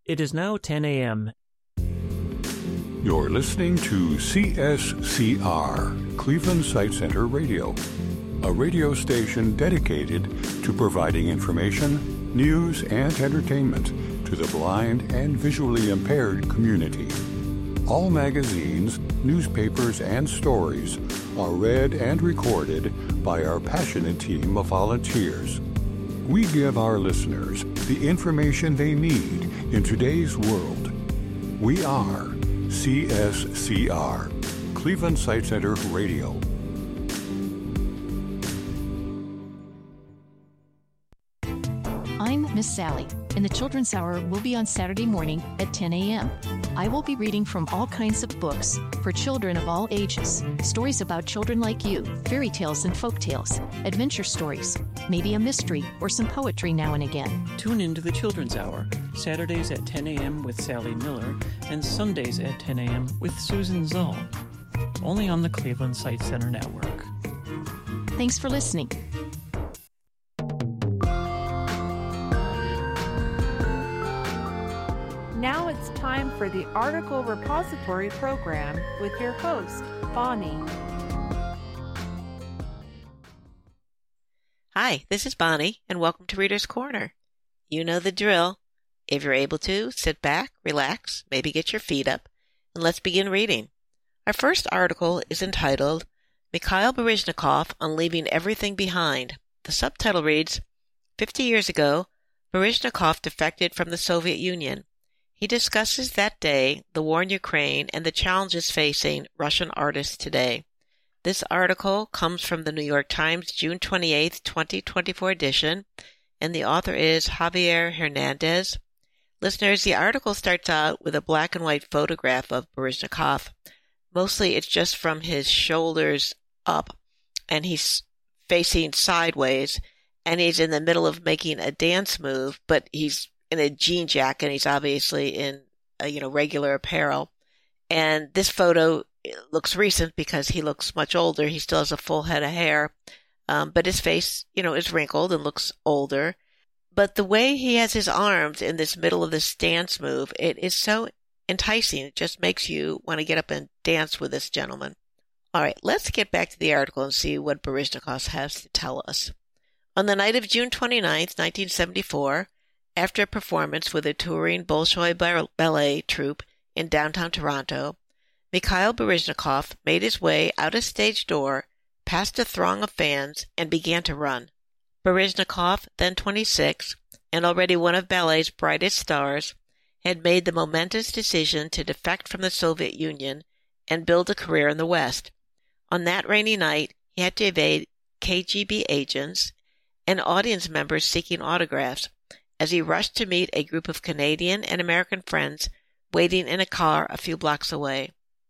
It is now 10 a.m. You're listening to CSCR, Cleveland Sight Center Radio, a radio station dedicated to providing information, news, and entertainment to the blind and visually impaired community. All magazines, newspapers, and stories are read and recorded by our passionate team of volunteers. We give our listeners the information they need in today's world. We are CSCR, Cleveland Sight Center Radio. I'm Miss Sally, and the Children's Hour will be on Saturday morning at 10 a.m. I will be reading from all kinds of books for children of all ages. Stories about children like you, fairy tales and folk tales, adventure stories, maybe a mystery or some poetry now and again. Tune in to the Children's Hour, Saturdays at 10 a.m. with Sally Miller and Sundays at 10 a.m. with Susan Zoll, only on the Cleveland Sight Center Network. Thanks for listening. Now it's time for the Article Repository program with your host, Bonnie. Hi, this is Bonnie, and welcome to Reader's Corner. You know the drill. If you're able to, sit back, relax, maybe get your feet up, and let's begin reading. Our first article is entitled, Mikhail Baryshnikov on Leaving Everything Behind. The subtitle reads, 50 years ago, Baryshnikov defected from the Soviet Union. He discusses that day, the war in Ukraine, and the challenges facing Russian artists today. This article comes from the New York Times, June 28, 2024 edition, and the author is Javier Hernandez. Listeners, the article starts out with a black and white photograph of Baryshnikov. Mostly it's just from his shoulders up, and he's facing sideways, and he's in the middle of making a dance move, but he's in a jean jacket, and he's obviously in regular apparel. And this photo looks recent because he looks much older. He still has a full head of hair, but his face, is wrinkled and looks older. But the way he has his arms in this middle of this dance move, it is so enticing. It just makes you want to get up and dance with this gentleman. All right, let's get back to the article and see what Baryshnikov has to tell us. On the night of June 29th, 1974, after a performance with a touring Bolshoi ballet troupe in downtown Toronto, Mikhail Baryshnikov made his way out a stage door, past a throng of fans, and began to run. Baryshnikov, then 26, and already one of ballet's brightest stars, had made the momentous decision to defect from the Soviet Union and build a career in the West. On that rainy night, he had to evade KGB agents and audience members seeking autographs, as he rushed to meet a group of Canadian and American friends waiting in a car a few blocks away.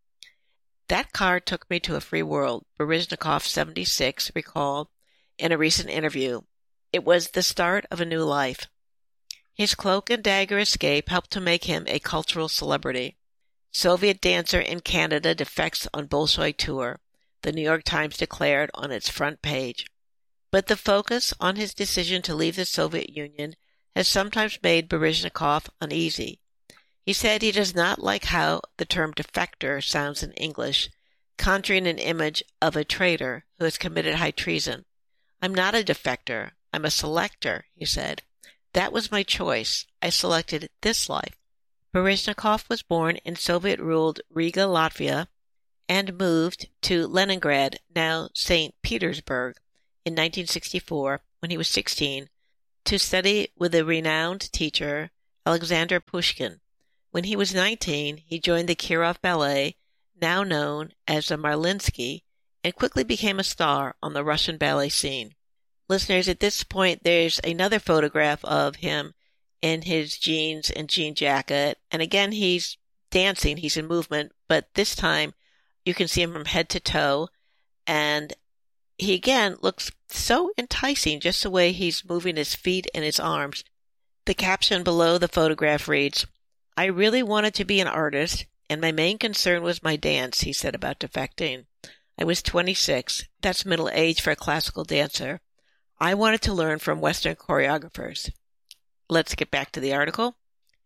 That car took me to a free world, Baryshnikov, 76, recalled in a recent interview. It was the start of a new life. His cloak and dagger escape helped to make him a cultural celebrity. Soviet dancer in Canada defects on Bolshoi tour, the New York Times declared on its front page. But the focus on his decision to leave the Soviet Union has sometimes made Baryshnikov uneasy. He said he does not like how the term defector sounds in English, conjuring an image of a traitor who has committed high treason. I'm not a defector, I'm a selector, he said. That was my choice. I selected this life. Baryshnikov was born in Soviet-ruled Riga, Latvia, and moved to Leningrad, now St. Petersburg, in 1964, when he was 16, to study with the renowned teacher Alexander Pushkin. When he was 19, he joined the Kirov Ballet, now known as the Marlinsky, and quickly became a star on the Russian ballet scene. Listeners, at this point, there's another photograph of him in his jeans and jean jacket, and again, he's dancing, he's in movement, but this time you can see him from head to toe, and he again looks so enticing, just the way he's moving his feet and his arms. The caption below the photograph reads, I really wanted to be an artist, and my main concern was my dance, he said about defecting. I was 26. That's middle age for a classical dancer. I wanted to learn from Western choreographers. Let's get back to the article.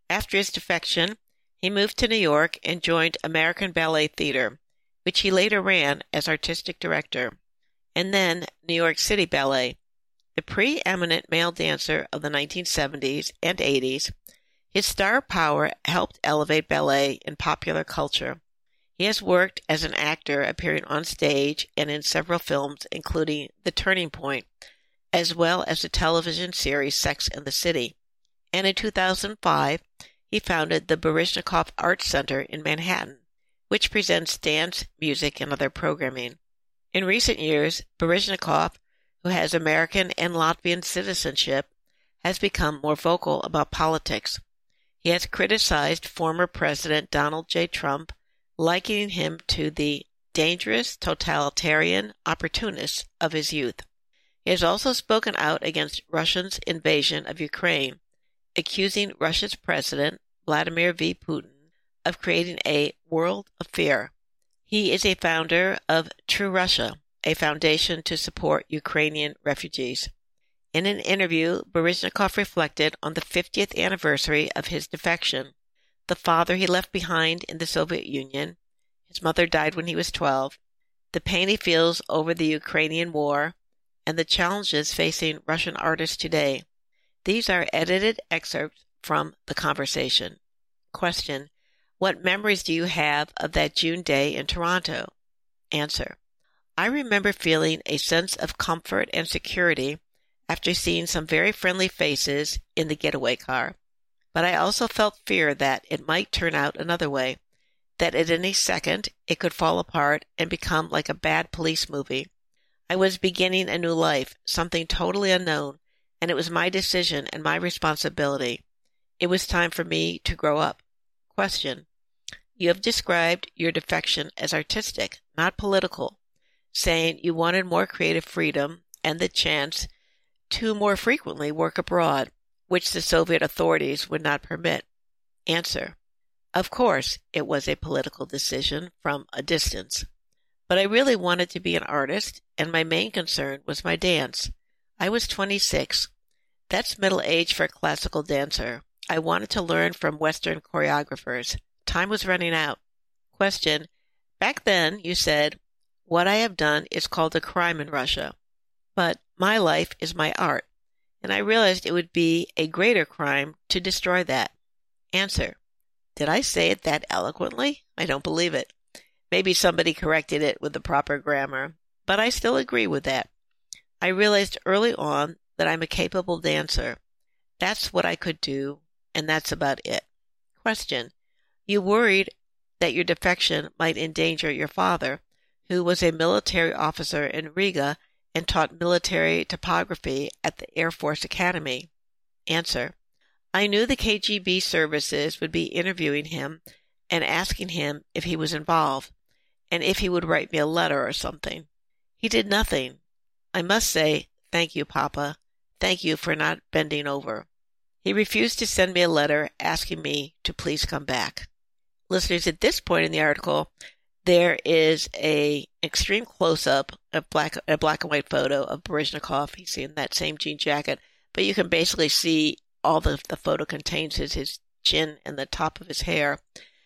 After his defection, he moved to New York and joined American Ballet Theater, which he later ran as artistic director, and then New York City Ballet. The preeminent male dancer of the 1970s and 80s, his star power helped elevate ballet in popular culture. He has worked as an actor, appearing on stage and in several films, including The Turning Point, as well as the television series Sex and the City. And in 2005, he founded the Baryshnikov Arts Center in Manhattan, which presents dance, music, and other programming. In recent years, Baryshnikov, who has American and Latvian citizenship, has become more vocal about politics. He has criticized former President Donald J. Trump, likening him to the dangerous totalitarian opportunists of his youth. He has also spoken out against Russia's invasion of Ukraine, accusing Russia's President, Vladimir V. Putin, of creating a world of fear. He is a founder of True Russia, a foundation to support Ukrainian refugees. In an interview, Baryshnikov reflected on the 50th anniversary of his defection, the father he left behind in the Soviet Union. His mother died when he was 12, the pain he feels over the Ukrainian war, and the challenges facing Russian artists today. These are edited excerpts from the conversation. Question: what memories do you have of that June day in Toronto? Answer: I remember feeling a sense of comfort and security after seeing some very friendly faces in the getaway car. But I also felt fear that it might turn out another way, that at any second it could fall apart and become like a bad police movie. I was beginning a new life, something totally unknown, and it was my decision and my responsibility. It was time for me to grow up. Question: you have described your defection as artistic, not political, saying you wanted more creative freedom and the chance to more frequently work abroad, which the Soviet authorities would not permit. Answer: of course, it was a political decision from a distance. But I really wanted to be an artist, and my main concern was my dance. I was 26. That's middle age for a classical dancer. I wanted to learn from Western choreographers. Time was running out. Question: back then you said, what I have done is called a crime in Russia. But my life is my art, and I realized it would be a greater crime to destroy that. Answer: did I say it that eloquently? I don't believe it. Maybe somebody corrected it with the proper grammar, but I still agree with that. I realized early on that I'm a capable dancer. That's what I could do, and that's about it. Question: you worried that your defection might endanger your father, who was a military officer in Riga and taught military topography at the Air Force Academy. Answer: I knew the KGB services would be interviewing him and asking him if he was involved, and if he would write me a letter or something. He did nothing. I must say, thank you, Papa. Thank you for not bending over. He refused to send me a letter asking me to please come back. Listeners, at this point in the article, there is an extreme close-up of a black and white photo of Baryshnikov. He's in that same jean jacket, but you can basically see all the photo contains is his chin and the top of his hair.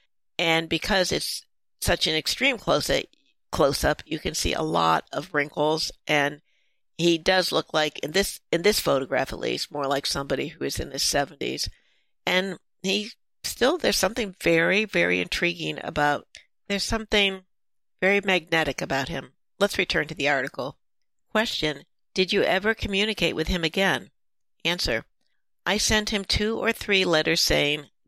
And because it's such an extreme close-up, you can see a lot of wrinkles, and he does look like, in this photograph at least, more like somebody who is in his 70s. And there's something very, very intriguing about, there's something very magnetic about him. Let's return to the article. Question: did you ever communicate with him again? Answer: I sent him 2 or 3 letters saying,